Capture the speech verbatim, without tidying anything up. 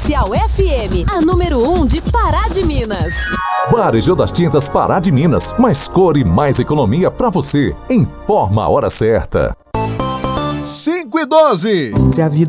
Comercial F M, a número um de Pará de Minas. Varejão das Tintas Pará de Minas. Mais cor e mais economia pra você. Informa a hora certa. cinco e doze. Se a vida